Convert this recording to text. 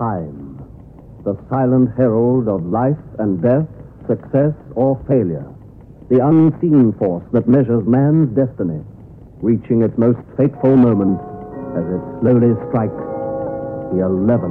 Time, the silent herald of life and death, success or failure, the unseen force that measures man's destiny, reaching its most fateful moment as it slowly strikes the 11th